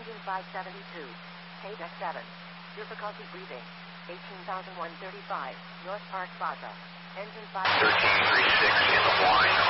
Engine 572. Page X7. Difficulty breathing. 18,135. North Park Plaza. Engine 5... 1336 in the line.